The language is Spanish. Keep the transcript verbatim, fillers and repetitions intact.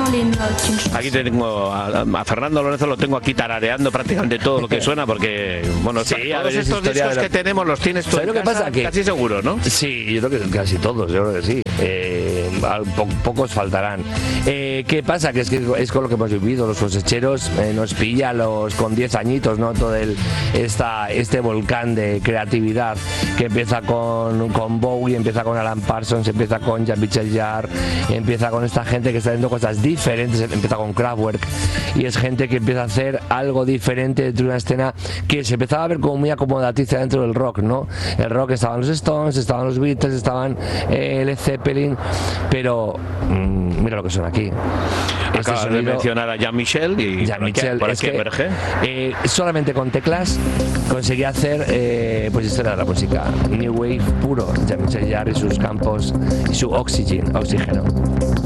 dans les notes une chanson. Aquí tengo a, a Fernando Lorenzo, lo tengo aquí tarareando prácticamente todo lo que suena, porque bueno, Sí, a todos ver, es estos historia discos de la- que tenemos los tienes tú ¿Sabes en lo que casa? pasa? Que- Casi seguro, ¿no? Sí, yo creo que casi todos, yo creo que sí. Eh, al- po- pocos faltarán. Eh, ¿Qué pasa? Que es que es con lo que hemos vivido, los cosecheros eh, nos pilla los con diez añitos, ¿no? Todo el, esta, este volcán de creatividad que empieza con, con Bowie, empieza con Alan Parsons, empieza con Jean-Michel Jarre, empieza con esta gente que está haciendo cosas diferentes, empieza con Kraftwerk, y es gente que empieza a hacer algo diferente dentro de una escena que se empezaba a ver como muy acomodaticia dentro del rock, ¿no? El rock estaban los Stones, estaban los Beatles, estaban eh, Led Zeppelin, pero mmm, mira lo que suena aquí. Este Acabas de sonido- mencionar a Jean-Michel y Jean-Michel, por es aquí que, emerge. eh, solamente con teclas conseguía hacer eh, pues historia de la música, New Wave puro, Jean-Michel Jarre y sus campos y su oxygen, oxígeno.